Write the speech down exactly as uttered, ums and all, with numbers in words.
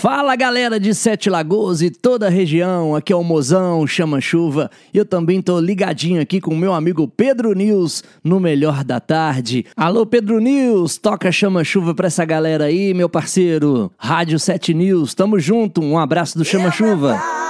Fala galera de Sete Lagoas e toda a região, aqui é o Mozão, Chama Chuva. Eu também tô ligadinho aqui com o meu amigo Pedro News no Melhor da Tarde. Alô Pedro News, toca Chama Chuva pra essa galera aí, meu parceiro. Rádio Sete News, tamo junto, um abraço do Chama Chuva.